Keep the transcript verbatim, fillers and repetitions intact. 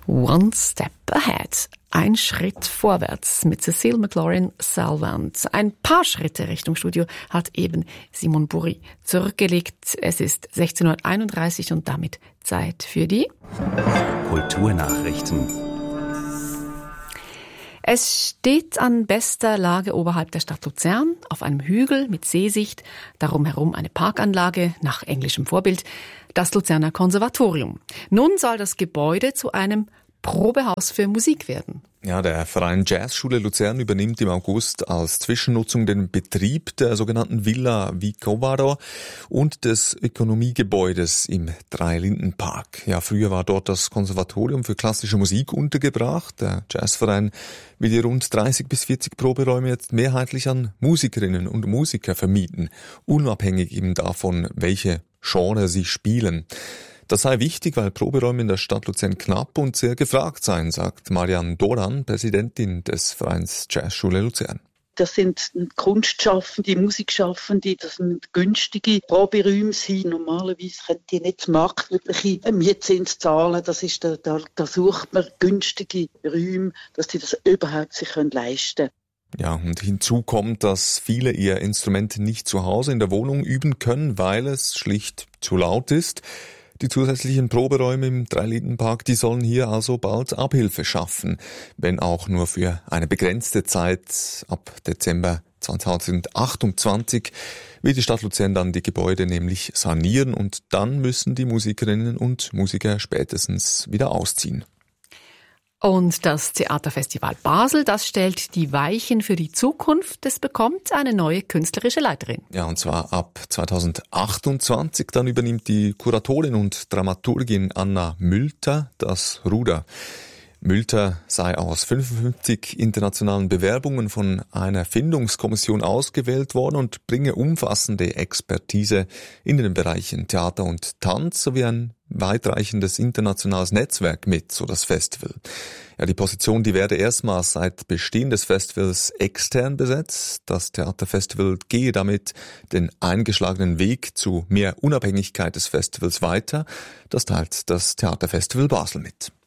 One Step Ahead. Ein Schritt vorwärts mit Cecile McLaurin-Salvant. Ein paar Schritte Richtung Studio hat eben Simon Burri zurückgelegt. Es ist sechzehn Uhr einunddreißig und damit Zeit für die Kulturnachrichten. Es steht an bester Lage oberhalb der Stadt Luzern, auf einem Hügel mit Seesicht, darum herum eine Parkanlage nach englischem Vorbild, das Luzerner Konservatorium. Nun soll das Gebäude zu einem Probehaus für Musik werden. Ja, der Verein Jazzschule Luzern übernimmt im August als Zwischennutzung den Betrieb der sogenannten Villa Vicovaro und des Ökonomiegebäudes im Drei-Linden-Park. Ja, früher war dort das Konservatorium für klassische Musik untergebracht. Der Jazzverein will die rund dreißig bis vierzig Proberäume jetzt mehrheitlich an Musikerinnen und Musiker vermieten, unabhängig eben davon, welche Genre sie spielen. Das sei wichtig, weil Proberäume in der Stadt Luzern knapp und sehr gefragt seien, sagt Marianne Doran, Präsidentin des Vereins Jazzschule Luzern. Das sind Kunstschaffende, Musikschaffende, das sind günstige Proberäume sein. Normalerweise können die nicht marktübliche Mietzins zahlen. Das ist da, da, da sucht man günstige Räume, dass die das überhaupt sich leisten können. Ja, und hinzu kommt, dass viele ihr Instrument nicht zu Hause in der Wohnung üben können, weil es schlicht zu laut ist. Die zusätzlichen Proberäume im Drei-Linden-Park, die sollen hier also bald Abhilfe schaffen, wenn auch nur für eine begrenzte Zeit. Ab Dezember zweitausendachtundzwanzig wird die Stadt Luzern dann die Gebäude nämlich sanieren und dann müssen die Musikerinnen und Musiker spätestens wieder ausziehen. Und das Theaterfestival Basel, das stellt die Weichen für die Zukunft. Es bekommt eine neue künstlerische Leiterin. Ja, und zwar ab zweitausendachtundzwanzig. Dann übernimmt die Kuratorin und Dramaturgin Anna Mülter das Ruder. Mülter sei aus fünfundfünfzig internationalen Bewerbungen von einer Findungskommission ausgewählt worden und bringe umfassende Expertise in den Bereichen Theater und Tanz sowie ein weitreichendes internationales Netzwerk mit, so das Festival. Ja, die Position, die werde erstmals seit Bestehen des Festivals extern besetzt. Das Theaterfestival gehe damit den eingeschlagenen Weg zu mehr Unabhängigkeit des Festivals weiter. Das teilt das Theaterfestival Basel mit.